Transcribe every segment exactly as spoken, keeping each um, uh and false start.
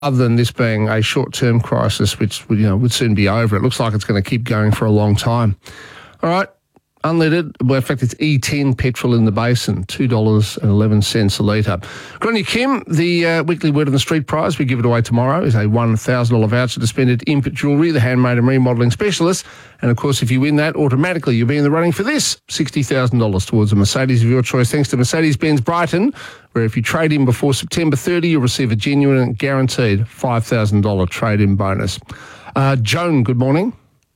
other than this being a short-term crisis, which you know would soon be over, it looks like it's going to keep going for a long time. All right, unleaded, well, in fact, it's E ten petrol in the basin, two dollars and eleven cents a litre. Good on you, Kim. The uh, weekly Word on the Street prize we give it away tomorrow is a one thousand dollars voucher to spend at Impet Jewellery, the handmade and remodelling specialist. And, of course, if you win that, automatically you'll be in the running for this, sixty thousand dollars towards a Mercedes of your choice, thanks to Mercedes-Benz Brighton, where if you trade in before September thirtieth, you'll receive a genuine and guaranteed five thousand dollars trade-in bonus. Uh, Joan, good morning.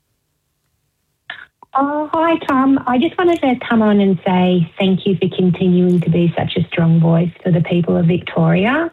Oh, hi, Tom. I just wanted to come on and say thank you for continuing to be such a strong voice for the people of Victoria.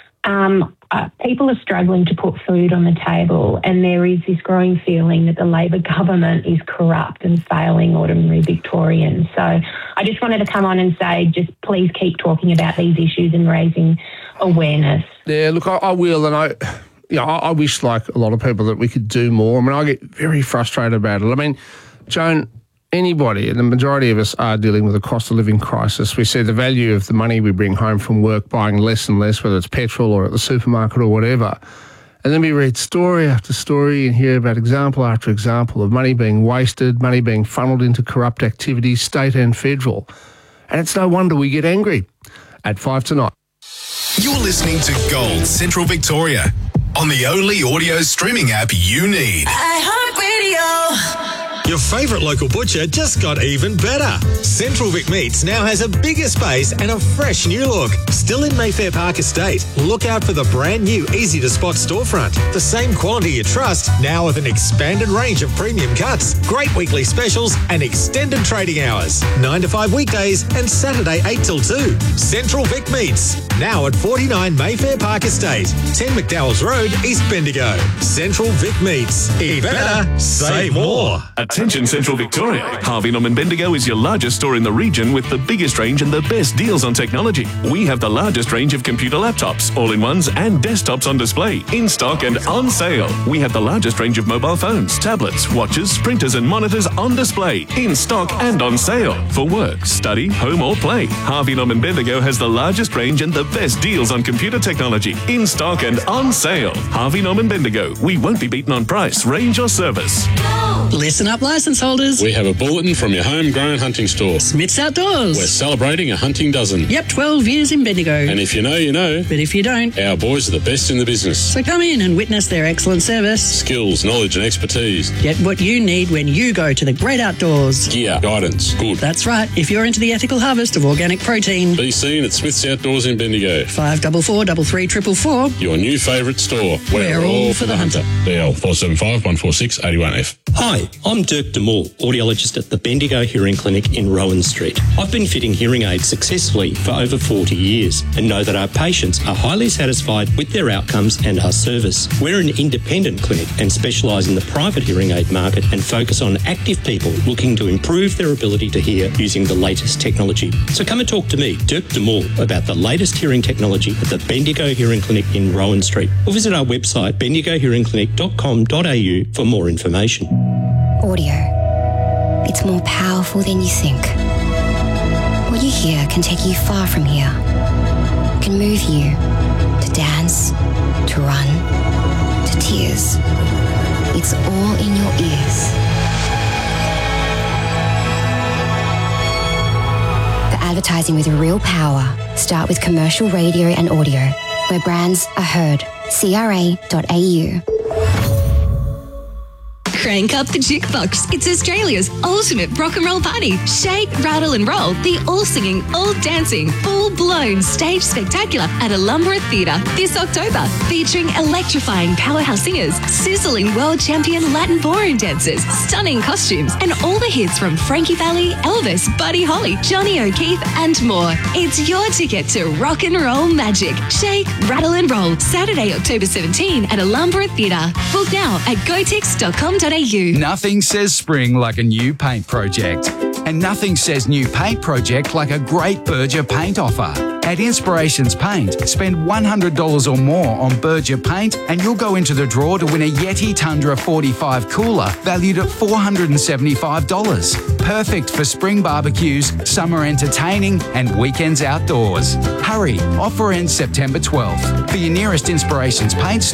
Um, uh, people are struggling to put food on the table, and there is this growing feeling that the Labor government is corrupt and failing ordinary Victorians. So I just wanted to come on and say just please keep talking about these issues and raising awareness. Yeah, look, I, I will, and I... Yeah, I, I wish, like a lot of people, that we could do more. I mean, I get very frustrated about it. I mean, Joan, anybody, and the majority of us are dealing with a cost of living crisis. We see the value of the money we bring home from work buying less and less, whether it's petrol or at the supermarket or whatever. And then we read story after story and hear about example after example of money being wasted, money being funneled into corrupt activities, state and federal. And it's no wonder we get angry. At five tonight. You're listening to Gold Central Victoria on the only audio streaming app you need. iHeartRadio. Your favourite local butcher just got even better. Central Vic Meats now has a bigger space and a fresh new look. Still in Mayfair Park Estate. Look out for the brand new easy-to-spot storefront. The same quality you trust, now with an expanded range of premium cuts, great weekly specials and extended trading hours. nine to five weekdays and Saturday eight till two. Central Vic Meats, now at forty-nine Mayfair Park Estate, ten McDowell's Road, East Bendigo. Central Vic Meats. Eat better, save more. Attention Central Victoria. Harvey Norman Bendigo is your largest store in the region with the biggest range and the best deals on technology. We have the largest range of computer laptops, all-in-ones and desktops on display, in stock and on sale. We have the largest range of mobile phones, tablets, watches, printers and monitors on display, in stock and on sale. For work, study, home or play, Harvey Norman Bendigo has the largest range and the best deals on computer technology, in stock and on sale. Harvey Norman Bendigo. We won't be beaten on price, range or service. Listen up, licence holders. We have a bulletin from your homegrown hunting store. Smith's Outdoors. We're celebrating a hunting dozen. Yep, twelve years in Bendigo. And if you know, you know. But if you don't, our boys are the best in the business. So come in and witness their excellent service. Skills, knowledge and expertise. Get what you need when you go to the great outdoors. Gear, guidance, good. That's right. If you're into the ethical harvest of organic protein. Be seen at Smith's Outdoors in Bendigo. five four four, three three four four four. Your new favourite store. We're, We're all, all for the hunter. hunter. D L four seven five, one four six, eight one F. Hi, I'm Dirk DeMoore, audiologist at the Bendigo Hearing Clinic in Rowan Street. I've been fitting hearing aids successfully for over forty years and know that our patients are highly satisfied with their outcomes and our service. We're an independent clinic and specialise in the private hearing aid market and focus on active people looking to improve their ability to hear using the latest technology. So come and talk to me, Dirk DeMoore, about the latest hearing technology at the Bendigo Hearing Clinic in Rowan Street, or visit our website bendigo hearing clinic dot com dot a u for more information. Audio. It's more powerful than you think. What you hear can take you far from here. It can move you to dance, to run, to tears. It's all in your ears. For advertising with real power, start with commercial radio and audio, where brands are heard. C R A dot A U. Crank up the jukebox. It's Australia's ultimate rock and roll party. Shake, rattle and roll. The all-singing, all-dancing, full-blown stage spectacular at Alumbra Theatre this October. Featuring electrifying powerhouse singers, sizzling world champion Latin ballroom dancers, stunning costumes, and all the hits from Frankie Valli, Elvis, Buddy Holly, Johnny O'Keefe, and more. It's your ticket to rock and roll magic. Shake, rattle and roll. Saturday, October seventeenth at Alumbra Theatre. Book now at gotex dot com dot a u. Nothing says spring like a new paint project. And nothing says new paint project like a great Berger paint offer. At Inspirations Paint, spend one hundred dollars or more on Berger paint and you'll go into the draw to win a Yeti Tundra forty-five cooler valued at four hundred seventy-five dollars. Perfect for spring barbecues, summer entertaining and weekends outdoors. Hurry, offer ends September twelfth. For your nearest Inspirations Paint